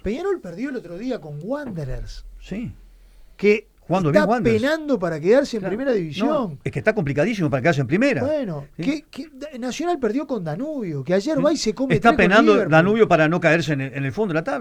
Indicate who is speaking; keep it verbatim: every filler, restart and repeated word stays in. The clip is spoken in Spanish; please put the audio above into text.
Speaker 1: Peñarol perdió el otro día con Wanderers.
Speaker 2: Sí.
Speaker 1: Que
Speaker 2: Jugando
Speaker 1: está
Speaker 2: bien Wanderers.
Speaker 1: penando para quedarse en
Speaker 2: Claro.
Speaker 1: primera división.
Speaker 2: No, es que está complicadísimo para quedarse en primera.
Speaker 1: Bueno,
Speaker 2: ¿sí?
Speaker 1: que, que Nacional perdió con Danubio, que ayer
Speaker 2: ¿Sí?
Speaker 1: va y se come
Speaker 2: Está
Speaker 1: tres con
Speaker 2: penando
Speaker 1: Liverpool.
Speaker 2: Danubio para no caerse en el, en el fondo de la tabla.